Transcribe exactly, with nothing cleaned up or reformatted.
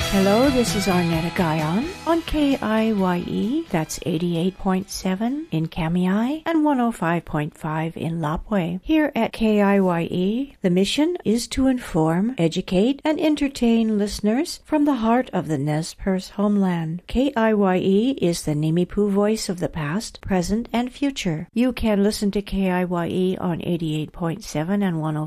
Hello, this is Arnetta Guyon on K I Y E, that's eighty-eight point seven in Kamiai and one oh five point five in Lapwai. Here at K I Y E, the mission is to inform, educate, and entertain listeners from the heart of the Nez Perce homeland. K I Y E is the Nimipu voice of the past, present, and future. You can listen to K I Y E on eighty-eight point seven and one oh